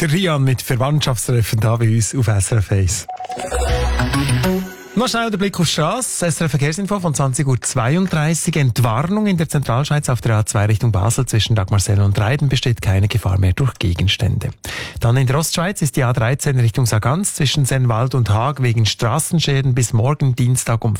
Der Rian mit Verwandtschaftstreffen da bei uns auf SRF 1. Noch schnell der Blick auf die Strasse. SRF Verkehrsinfo von 20.32 Uhr. Entwarnung in der Zentralschweiz auf der A2 Richtung Basel zwischen Dagmarsel und Reiden besteht keine Gefahr mehr durch Gegenstände. Dann in der Ostschweiz ist die A13 Richtung Sargans zwischen Sennwald und Haag wegen Straßenschäden bis morgen Dienstag um